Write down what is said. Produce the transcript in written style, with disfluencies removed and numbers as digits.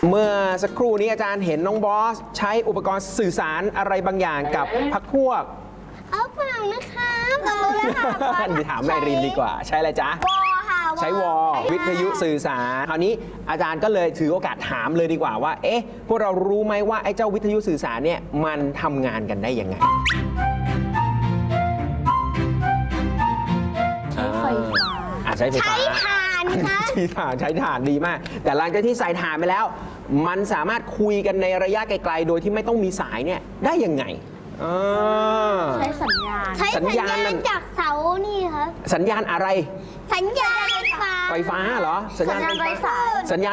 เมื่อสักครู่นี้อาจารย์เห็นน้องบอสใช้อุปกรณ์สื่อสารอะไรบางอย่างกับพรรคพวกเอาเปล่านะคะรู้แล้วค่ะถามไอรีนดีกว่าใช้อะไรจ๊ะวอค่ะใช้วอวิทยุสื่อสารคราวนี้อาจารย์ก็เลยถือโอกาสถามเลยดีกว่าว่าเอ๊ะพวกเรารู้ไหมว่าไอ้เจ้าวิทยุสื่อสารเนี่ยมันทำงานกันได้ยังไงใช้ไฟฟ้าใช้ไฟฟ้าใช้ถ่านค่ะใช้ถ่านดีมากแต่หลังจากที่ใส่ถ่านไปแล้วมันสามารถคุยกันในระยะไกลๆโดยที่ไม่ต้องมีสายเนี่ยได้ยังไงใช้สัญญาณใช้สัญญาณจากเสานี่ครับสัญญาณอะไรสัญญาณไฟฟ้าไฟฟ้าเหรอสัญญาณไฟฟ้าสัญญาณ